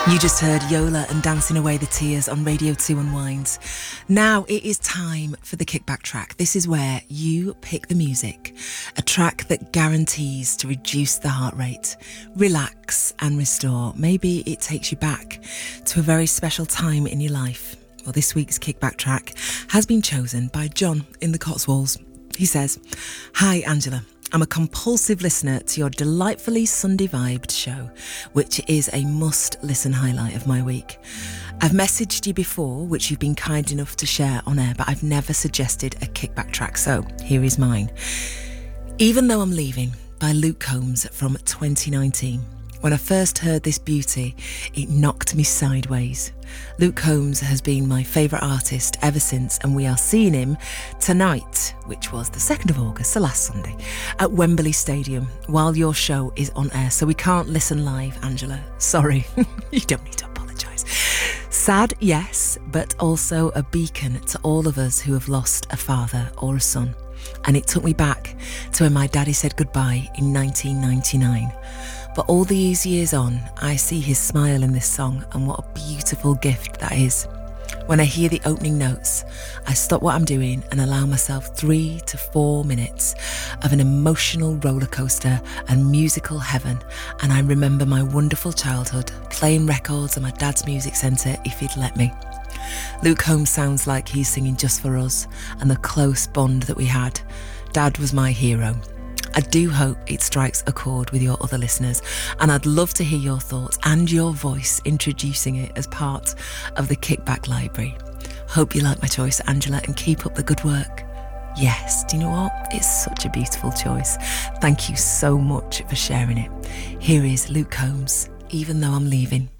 You just heard Yola and Dancing Away the Tears on Radio 2 Unwinds. Now it is time for the kickback track. This is where you pick the music, a track that guarantees to reduce the heart rate, relax and restore. Maybe it takes you back to a very special time in your life. Well, this week's kickback track has been chosen by John in the Cotswolds. He says, "Hi Angela, I'm a compulsive listener to your delightfully Sunday vibed show, which is a must-listen highlight of my week. I've messaged you before, which you've been kind enough to share on air, but I've never suggested a kickback track, so here is mine. Even Though I'm Leaving by Luke Combs from 2019. When I first heard this beauty, it knocked me sideways. Luke Combs has been my favourite artist ever since, and we are seeing him tonight, which was the 2nd of August, so last Sunday, at Wembley Stadium, while your show is on air, so we can't listen live, Angela. Sorry, you don't need to apologise. Sad, yes, but also a beacon to all of us who have lost a father or a son. And it took me back to when my daddy said goodbye in 1999. But all these years on, I see his smile in this song, and what a beautiful gift that is. When I hear the opening notes, I stop what I'm doing and allow myself 3 to 4 minutes of an emotional roller coaster and musical heaven, and I remember my wonderful childhood, playing records at my dad's music centre if he'd let me. Luke Combs sounds like he's singing just for us and the close bond that we had. Dad was my hero. I do hope it strikes a chord with your other listeners, and I'd love to hear your thoughts and your voice introducing it as part of the Kickback Library. Hope you like my choice, Angela, and keep up the good work." Yes, do you know what? It's such a beautiful choice. Thank you so much for sharing it. Here is Luke Combs, Even Though I'm Leaving.